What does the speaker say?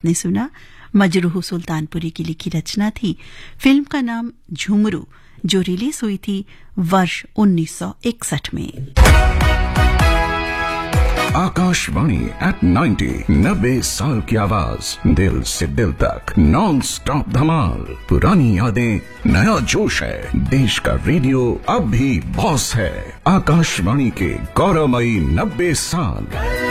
आपने सुना मजरूह सुल्तानपुरी की लिखी रचना थी। फिल्म का नाम झुमरू, जो रिलीज हुई थी वर्ष 1961 में। आकाशवाणी एट 90 साल की आवाज, दिल से दिल तक नॉन स्टॉप धमाल। पुरानी यादें, नया जोश है। देश का रेडियो अब भी बॉस है। आकाशवाणी के गौरवमयी 90 साल।